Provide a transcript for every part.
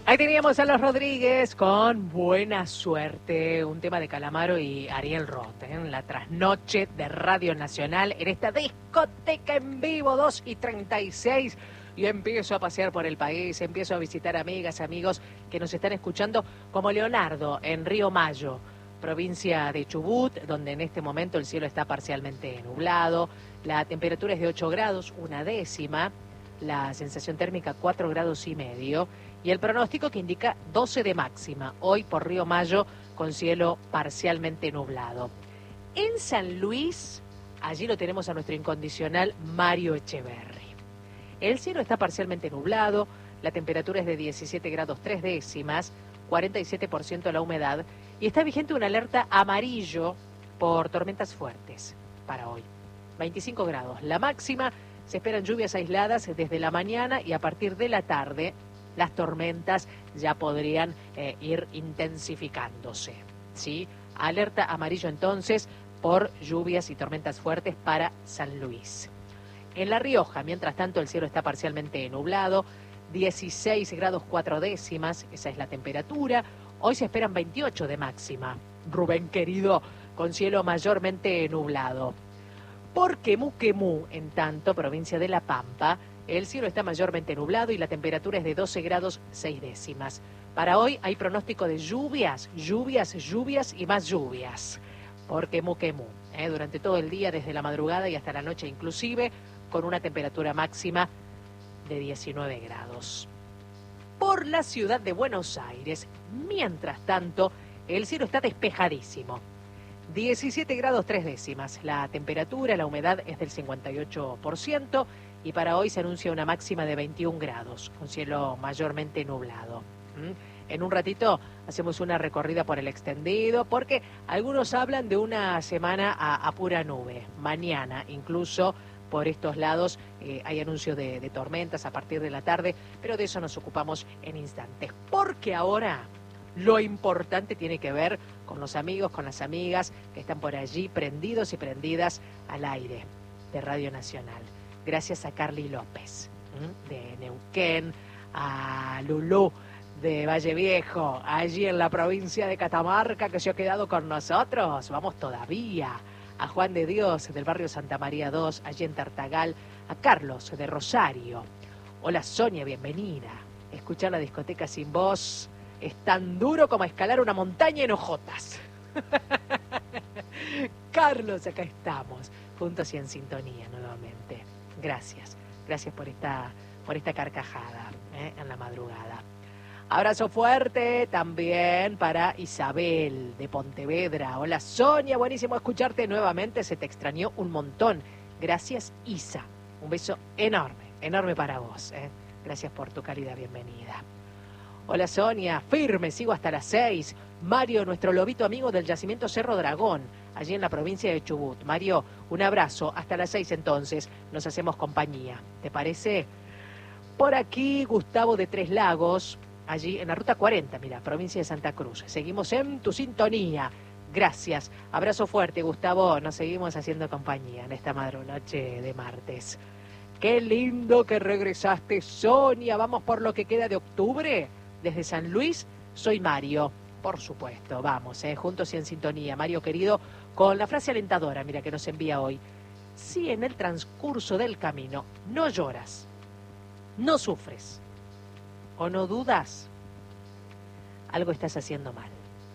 Ahí teníamos a Los Rodríguez con Buena Suerte, un tema de Calamaro y Ariel Roth, en la trasnoche de Radio Nacional, en esta discoteca en vivo, 2:36, y empiezo a pasear por el país, empiezo a visitar amigas, amigos que nos están escuchando, como Leonardo, en Río Mayo, provincia de Chubut, donde en este momento el cielo está parcialmente nublado, la temperatura es de 8 grados, una décima, la sensación térmica 4 grados y medio, y el pronóstico que indica 12 de máxima, hoy por Río Mayo, con cielo parcialmente nublado. En San Luis, allí lo tenemos a nuestro incondicional Mario Echeverri. El cielo está parcialmente nublado, la temperatura es de 17 grados 3 décimas, 47% la humedad, y está vigente una alerta amarillo por tormentas fuertes para hoy. 25 grados. La máxima, se esperan lluvias aisladas desde la mañana y a partir de la tarde las tormentas ya podrían ir intensificándose, ¿sí? Alerta amarillo entonces por lluvias y tormentas fuertes para San Luis. En La Rioja, mientras tanto, el cielo está parcialmente nublado, 16 grados 4 décimas, esa es la temperatura. Hoy se esperan 28 de máxima. Rubén querido, con cielo mayormente nublado. Por Quemú, en tanto, provincia de La Pampa, el cielo está mayormente nublado y la temperatura es de 12 grados 6 décimas. Para hoy hay pronóstico de lluvias y más lluvias. Por Quemú, durante todo el día, desde la madrugada y hasta la noche inclusive, con una temperatura máxima de 19 grados. Por la ciudad de Buenos Aires, mientras tanto, el cielo está despejadísimo. 17 grados 3 décimas. La temperatura, la humedad es del 58% y para hoy se anuncia una máxima de 21 grados, con cielo mayormente nublado. En un ratito hacemos una recorrida por el extendido, porque algunos hablan de una semana a pura nube. Mañana, incluso por estos lados, hay anuncios de tormentas a partir de la tarde, pero de eso nos ocupamos en instantes. Porque ahora lo importante tiene que ver con los amigos, con las amigas que están por allí prendidos y prendidas al aire de Radio Nacional. Gracias a Carly López, de Neuquén, a Lulú, de Valle Viejo, allí en la provincia de Catamarca, que se ha quedado con nosotros. Vamos todavía. A Juan de Dios, del barrio Santa María 2, allí en Tartagal. A Carlos, de Rosario. Hola Sonia, bienvenida. Escuchar la discoteca sin voz es tan duro como escalar una montaña en hojotas. Carlos, acá estamos, juntos y en sintonía nuevamente. Gracias por esta carcajada en la madrugada. Abrazo fuerte también para Isabel de Pontevedra. Hola Sonia, buenísimo escucharte nuevamente, se te extrañó un montón. Gracias Isa, un beso enorme para vos. Gracias por tu cálida bienvenida. Hola Sonia, firme, sigo hasta las 6. Mario, nuestro lobito amigo del yacimiento Cerro Dragón, allí en la provincia de Chubut. Mario, un abrazo, hasta las 6 entonces, nos hacemos compañía. ¿Te parece? Por aquí Gustavo de Tres Lagos, allí en la ruta 40, mira, provincia de Santa Cruz. Seguimos en tu sintonía. Gracias. Abrazo fuerte, Gustavo. Nos seguimos haciendo compañía en esta madrugada de martes. Qué lindo que regresaste, Sonia. Vamos por lo que queda de octubre. Desde San Luis, soy Mario. Por supuesto, vamos, juntos y en sintonía. Mario querido, con la frase alentadora, mira, que nos envía hoy. Si en el transcurso del camino no lloras, no sufres o no dudas, algo estás haciendo mal.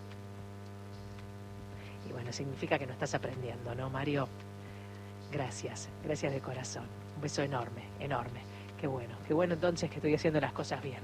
Y bueno, significa que no estás aprendiendo, ¿no, Mario? Gracias de corazón. Un beso enorme. Qué bueno entonces que estoy haciendo las cosas bien.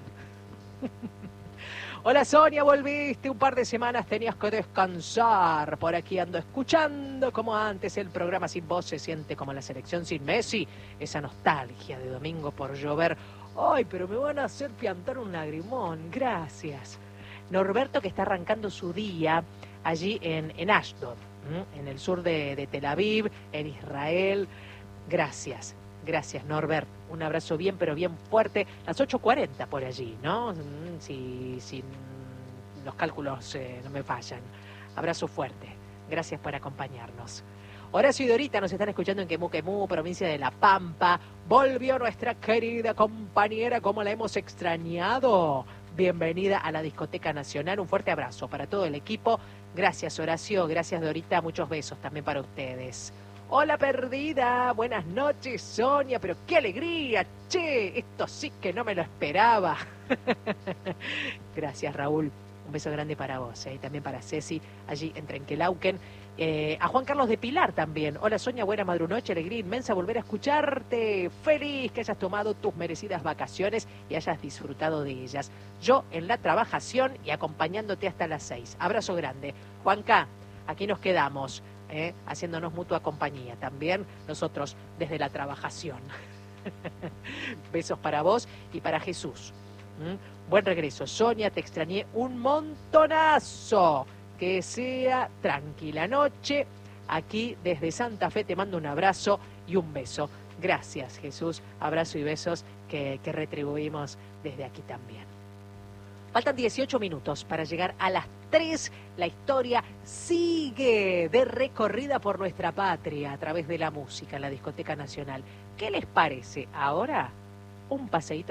Hola Sonia, volviste, un par de semanas tenías que descansar. Por aquí ando escuchando como antes el programa sin voz, se siente como la selección sin Messi, esa nostalgia de domingo por llover. Ay, pero me van a hacer piantar un lagrimón, gracias. Norberto, que está arrancando su día allí en Ashdod, en el sur de Tel Aviv, en Israel. Gracias Norbert, un abrazo bien fuerte, las 8:40 por allí, ¿no? Si los cálculos no me fallan. Abrazo fuerte, gracias por acompañarnos. Horacio y Dorita nos están escuchando en Quemú, provincia de La Pampa. Volvió nuestra querida compañera, como la hemos extrañado. bienvenida a la Discoteca Nacional. Un fuerte abrazo para todo el equipo. Gracias, Horacio. Gracias, Dorita. Muchos besos también para ustedes. Hola, perdida. Buenas noches, Sonia. Pero qué alegría. Che, esto sí que no me lo esperaba. Gracias, Raúl. Un beso grande para vos, y también para Ceci, allí en Trenquelauquen. A Juan Carlos de Pilar también. Hola, Sonia, buena madrunoche, alegría inmensa volver a escucharte. Feliz que hayas tomado tus merecidas vacaciones y hayas disfrutado de ellas. Yo en la trabajación y acompañándote hasta las 6. Abrazo grande. Juanca, aquí nos quedamos, haciéndonos mutua compañía. También nosotros desde la trabajación. Besos para vos y para Jesús. Buen regreso, Sonia, te extrañé un montonazo. Que sea tranquila noche. Aquí desde Santa Fe te mando un abrazo y un beso. Gracias, Jesús. Abrazo y besos que retribuimos desde aquí también. Faltan 18 minutos para llegar a las 3. La historia sigue de recorrida por nuestra patria a través de la música en la Discoteca Nacional. ¿Qué les parece ahora? Un paseíto.